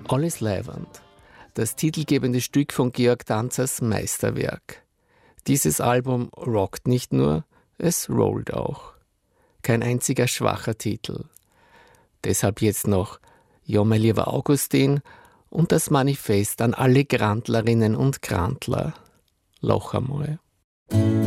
Alles Leiwand, das titelgebende Stück von Georg Danzers Meisterwerk. Dieses Album rockt nicht nur, es rollt auch. Kein einziger schwacher Titel. Deshalb jetzt noch Ja, mein lieber Augustin und das Manifest an alle Grandlerinnen und Grandler. Noch einmal.